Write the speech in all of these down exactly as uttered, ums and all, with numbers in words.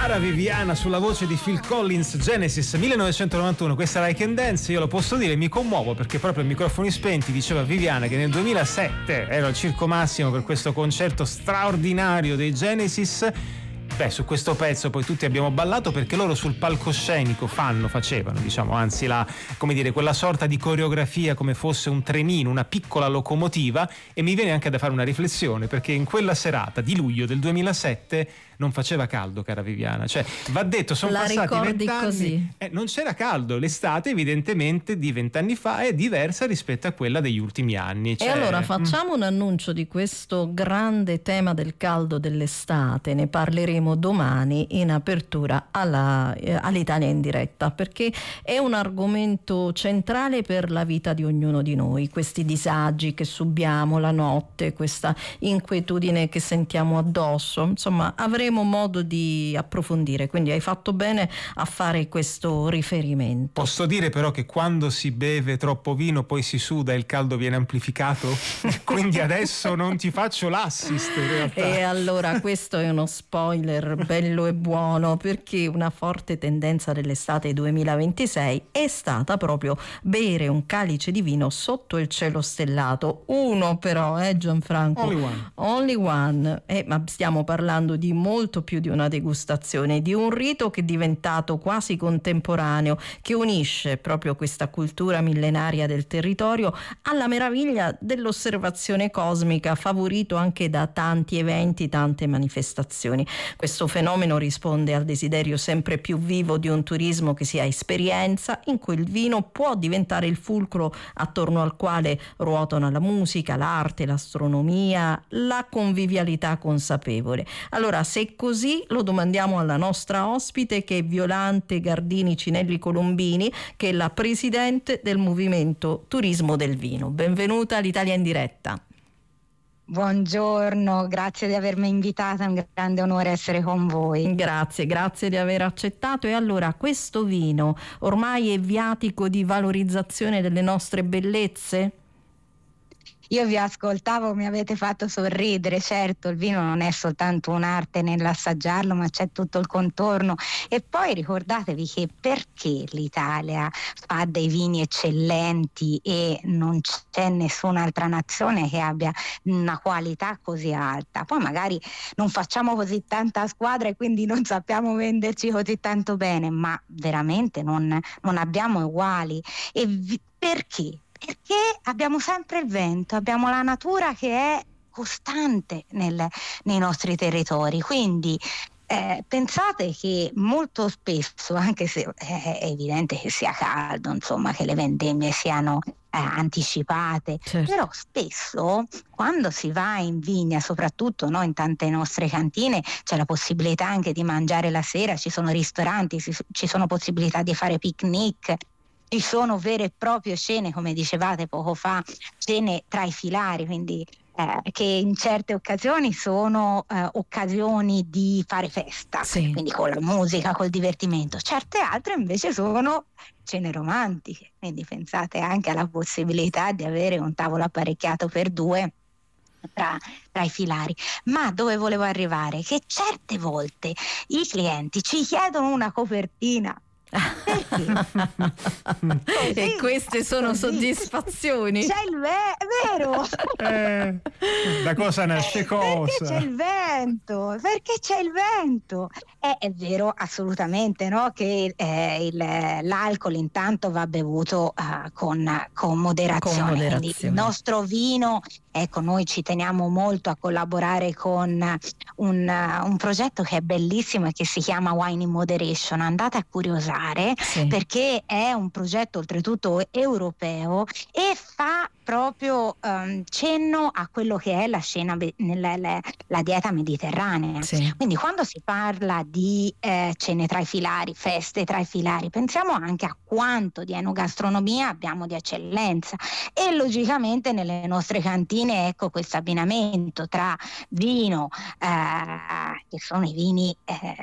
Cara Viviana sulla voce di Phil Collins, Genesis millenovecentonovantuno. Questa era I Can Dance. Io lo posso dire, mi commuovo perché proprio a microfoni spenti diceva Viviana che nel duemilasette era il Circo Massimo per questo concerto straordinario dei Genesis. Beh, su questo pezzo poi tutti abbiamo ballato perché loro sul palcoscenico fanno, facevano, diciamo, anzi la, come dire, quella sorta di coreografia come fosse un trenino, una piccola locomotiva, e mi viene anche da fare una riflessione perché in quella serata di luglio del duemilasette non faceva caldo, cara Viviana, cioè va detto, sono la passati ricordi vent'anni, così? Eh, non c'era caldo, l'estate evidentemente di vent'anni fa è diversa rispetto a quella degli ultimi anni. Cioè, e allora facciamo mm. un annuncio di questo grande tema del caldo dell'estate, ne parleremo domani in apertura alla, eh, all'Italia in diretta, perché è un argomento centrale per la vita di ognuno di noi, questi disagi che subiamo la notte, questa inquietudine che sentiamo addosso, insomma avremo modo di approfondire, quindi hai fatto bene a fare questo riferimento. Posso dire però che quando si beve troppo vino poi si suda e il caldo viene amplificato? Quindi adesso non ti faccio l'assist in realtà. E allora questo è uno spoiler bello e buono, perché una forte tendenza dell'estate duemilaventisei è stata proprio bere un calice di vino sotto il cielo stellato. Uno però, eh Gianfranco? Only one. Only one. Eh, ma stiamo parlando di molto più di una degustazione, di un rito che è diventato quasi contemporaneo, che unisce proprio questa cultura millenaria del territorio alla meraviglia dell'osservazione cosmica, favorito anche da tanti eventi, tante manifestazioni. Questo fenomeno risponde al desiderio sempre più vivo di un turismo che sia esperienza, in cui il vino può diventare il fulcro attorno al quale ruotano la musica, l'arte, l'astronomia, la convivialità consapevole. Allora, se è così, lo domandiamo alla nostra ospite, che è Violante Gardini Cinelli Colombini, che è la presidente del Movimento Turismo del Vino. Benvenuta all'Italia in diretta. Buongiorno, grazie di avermi invitata, è un grande onore essere con voi. Grazie, grazie di aver accettato. E allora, questo vino ormai è viatico di valorizzazione delle nostre bellezze? Io vi ascoltavo, mi avete fatto sorridere. Certo, il vino non è soltanto un'arte nell'assaggiarlo, ma c'è tutto il contorno. E poi ricordatevi che perché l'Italia fa dei vini eccellenti e non c'è nessun'altra nazione che abbia una qualità così alta. Poi magari non facciamo così tanta squadra e quindi non sappiamo venderci così tanto bene, ma veramente non, non abbiamo uguali. E vi, perché? Perché abbiamo sempre il vento, abbiamo la natura che è costante nel, nei nostri territori, quindi eh, pensate che molto spesso, anche se è evidente che sia caldo, insomma, che le vendemmie siano eh, anticipate, certo, però spesso quando si va in vigna, soprattutto no, in tante nostre cantine, c'è la possibilità anche di mangiare la sera, ci sono ristoranti, ci sono possibilità di fare picnic. Ci sono vere e proprie scene, come dicevate poco fa, scene tra i filari, quindi eh, che in certe occasioni sono eh, occasioni di fare festa, sì, quindi con la musica, col divertimento. Certe altre invece sono scene romantiche, quindi pensate anche alla possibilità di avere un tavolo apparecchiato per due Tra, tra i filari. Ma dove volevo arrivare? Che certe volte i clienti ci chiedono una copertina. E queste sono così soddisfazioni. C'è il ve- vero eh, da cosa nasce cosa? Perché c'è il vento, perché c'è il vento. Eh, è vero assolutamente, no? Che eh, il, l'alcol intanto va bevuto uh, con, con moderazione, con moderazione. Quindi il nostro vino, ecco, noi ci teniamo molto a collaborare con un, uh, un progetto che è bellissimo e che si chiama Wine in Moderation. Andate a curiosare, sì, perché è un progetto oltretutto europeo e fa proprio um, cenno a quello che è la scena, nella, la, la dieta mediterranea, sì. Quindi quando si parla di eh, cene tra i filari, feste tra i filari, pensiamo anche a quanto di enogastronomia abbiamo di eccellenza, e logicamente nelle nostre cantine ecco questo abbinamento tra vino, eh, che sono i vini eh,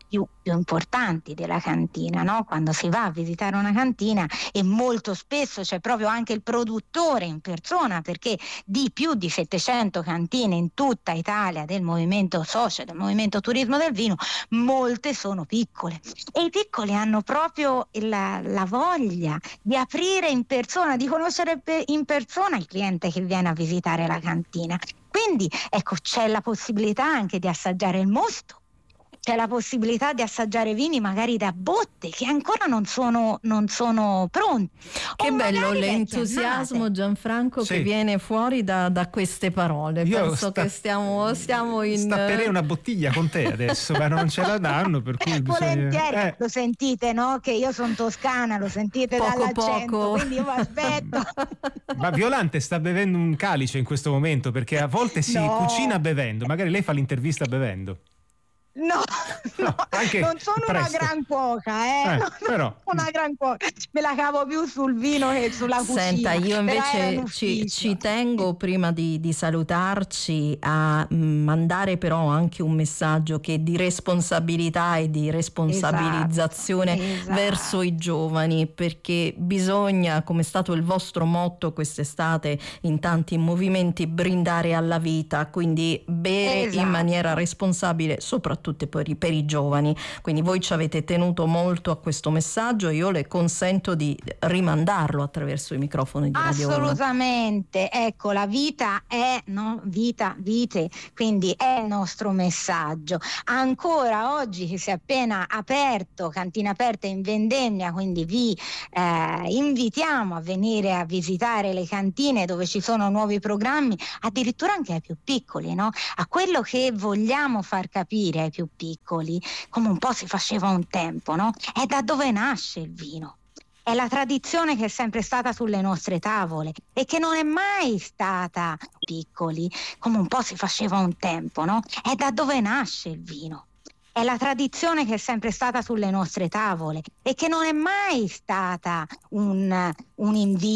più, più importanti della cantina, no? Quando si va a visitare una cantina, e molto spesso c'è proprio anche il produttore in persona, perché di più di settecento cantine in tutta Italia del movimento socio, del movimento turismo del vino, molte sono piccole, e i piccoli hanno proprio la, la voglia di aprire in persona, di conoscere in persona il cliente che viene a visitare la cantina. Quindi ecco, c'è la possibilità anche di assaggiare il mosto, c'è la possibilità di assaggiare vini magari da botte che ancora non sono, non sono pronti. Che o bello l'entusiasmo, Gianfranco, sì, che viene fuori da, da queste parole. Io Penso sta, che stiamo, stiamo in... Stapperei una bottiglia con te adesso, ma non ce la danno, per cui volentieri, bisogna... eh. Lo sentite, no? Che io sono toscana, lo sentite poco, dall'accento, poco. quindi io vi aspetto. Ma Violante sta bevendo un calice in questo momento, perché a volte si no. cucina bevendo, magari lei fa l'intervista bevendo. No, no, Anche non sono presto. una gran cuoca, eh, eh no, però. una gran cuoca, me la cavo più sul vino che sulla cucina. Senta, io invece ci, ci tengo, prima di, di salutarci, a mandare però anche un messaggio che di responsabilità e di responsabilizzazione esatto, esatto. verso i giovani, perché bisogna, come è stato il vostro motto quest'estate in tanti movimenti, brindare alla vita, quindi bere esatto. in maniera responsabile, soprattutto per i, per i giovani. Quindi voi ci avete tenuto molto a questo messaggio, io le consento di rimandarlo attraverso i microfoni di Radio Uno. Assolutamente, ecco, la vita è, no? Vita, vite, quindi è il nostro messaggio. Ancora oggi che si è appena aperto, cantina aperta in vendemmia, quindi vi eh, invitiamo a venire a visitare le cantine dove ci sono nuovi programmi, addirittura anche ai più piccoli, no? A quello che vogliamo far capire ai più piccoli, come un po' si faceva un tempo, no? È da dove nasce il vino. È la tradizione che è sempre stata sulle nostre tavole e che non è mai stata piccoli, come un po' si faceva un tempo, no? È da dove nasce il vino. È la tradizione che è sempre stata sulle nostre tavole e che non è mai stata un, un invito